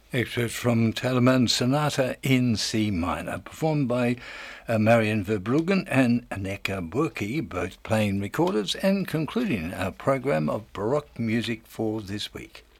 Excerpt from Telemann Sonata in C minor, performed by Marian Verbruggen and Anneka Burki, both playing recorders and concluding our program of Baroque music for this week.